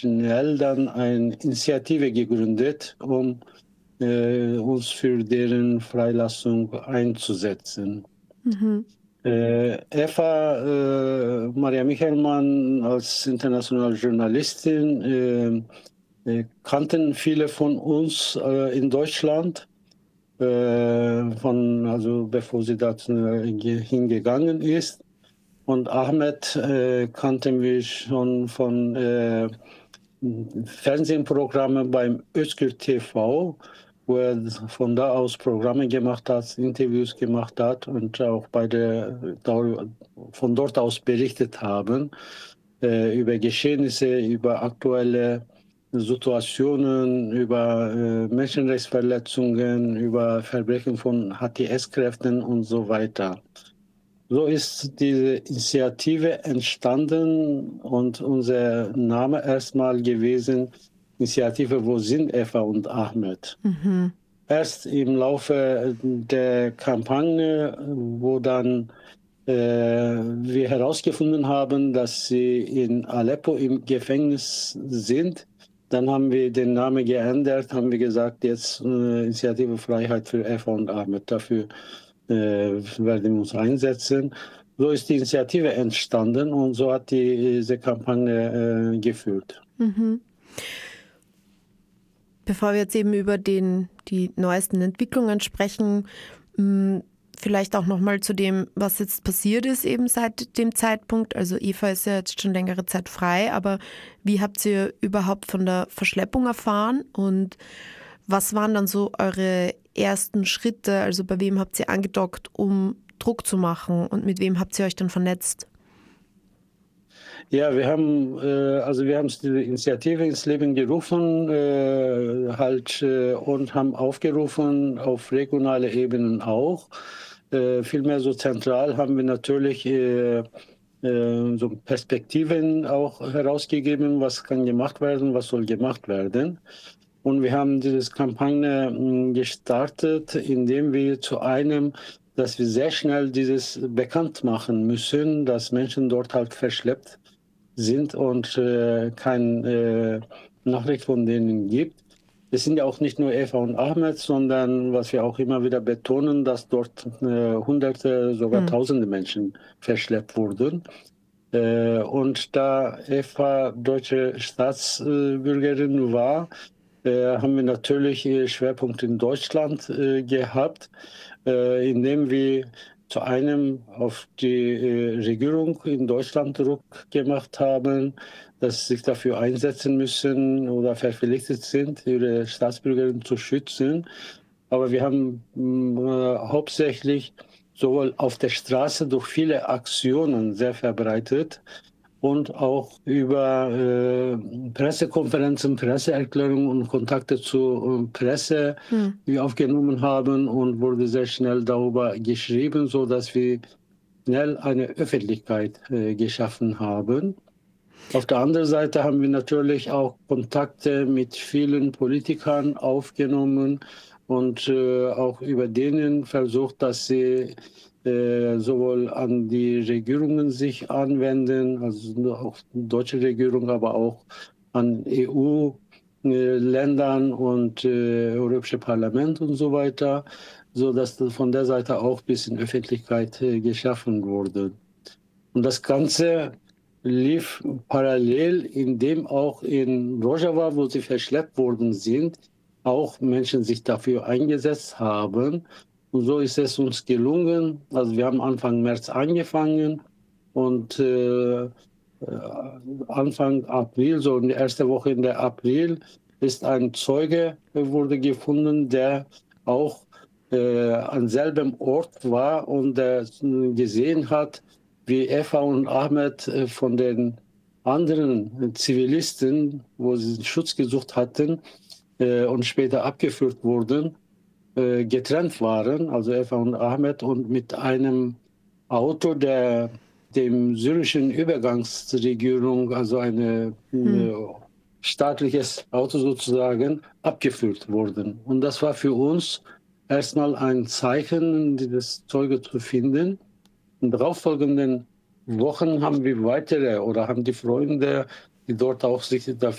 schnell dann eine Initiative gegründet, um uns für deren Freilassung einzusetzen. Mhm. Eva, Maria Michelmann als internationale Journalistin, kannten viele von uns in Deutschland, also bevor sie da hingegangen ist. Und Ahmed kannten wir schon von Fernsehprogrammen beim Özgür TV, wo er von da aus Programme gemacht hat, Interviews gemacht hat und auch von dort aus berichtet haben über Geschehnisse, über aktuelle Situationen, über Menschenrechtsverletzungen, über Verbrechen von HTS-Kräften und so weiter. So ist diese Initiative entstanden und unser Name erstmal gewesen, Initiative Wo sind Eva und Ahmed? Mhm. Erst im Laufe der Kampagne, wo dann wir herausgefunden haben, dass sie in Aleppo im Gefängnis sind, dann haben wir den Namen geändert, haben wir gesagt, jetzt Initiative Freiheit für Eva und Ahmed. Dafür werden wir uns einsetzen. So ist die Initiative entstanden und so hat diese Kampagne geführt. Mhm. Bevor wir jetzt eben über die neuesten Entwicklungen sprechen, vielleicht auch nochmal zu dem, was jetzt passiert ist eben seit dem Zeitpunkt. Also Eva ist ja jetzt schon längere Zeit frei, aber wie habt ihr überhaupt von der Verschleppung erfahren und was waren dann so eure ersten Schritte? Also bei wem habt ihr angedockt, um Druck zu machen und mit wem habt ihr euch dann vernetzt? Ja, wir haben diese Initiative ins Leben gerufen und haben aufgerufen auf regionale Ebenen auch. Vielmehr so zentral haben wir natürlich so Perspektiven auch herausgegeben, was kann gemacht werden, was soll gemacht werden. Und wir haben diese Kampagne gestartet, indem wir dass wir sehr schnell dieses bekannt machen müssen, dass Menschen dort halt verschleppt sind und keine Nachricht von denen gibt. Es sind ja auch nicht nur Eva und Ahmed, sondern was wir auch immer wieder betonen, dass dort Hunderte, sogar Tausende Menschen verschleppt wurden. Und da Eva deutsche Staatsbürgerin war, haben wir natürlich Schwerpunkt in Deutschland gehabt, indem wir zu einem auf die Regierung in Deutschland Druck gemacht haben, dass sie sich dafür einsetzen müssen oder verpflichtet sind, ihre Staatsbürgerin zu schützen. Aber wir haben hauptsächlich sowohl auf der Straße durch viele Aktionen sehr verbreitet und auch über Pressekonferenzen, Presseerklärungen und Kontakte zur Presse, die wir aufgenommen haben und wurde sehr schnell darüber geschrieben, sodass wir schnell eine Öffentlichkeit geschaffen haben. Auf der anderen Seite haben wir natürlich auch Kontakte mit vielen Politikern aufgenommen und auch über denen versucht, dass sie sowohl an die Regierungen sich anwenden, also auch die deutsche Regierung, aber auch an EU-Ländern und Europäische Parlament und so weiter, sodass von der Seite auch ein bisschen Öffentlichkeit geschaffen wurde. Und das Ganze lief parallel, indem auch in Rojava, wo sie verschleppt worden sind, auch Menschen sich dafür eingesetzt haben. Und so ist es uns gelungen. Also wir haben Anfang März angefangen und Anfang April, so in der ersten Woche in der April, ist ein Zeuge wurde gefunden, der auch an selben Ort war und gesehen hat, wie Eva und Ahmed von den anderen Zivilisten, wo sie Schutz gesucht hatten und später abgeführt wurden, getrennt waren, also Eva und Ahmed, und mit einem Auto der dem syrischen Übergangsregierung, also ein staatliches Auto sozusagen, abgeführt wurden. Und das war für uns erstmal ein Zeichen, dieses Zeuge zu finden. In darauffolgenden Wochen haben wir haben die Freunde, die dort auch sich dafür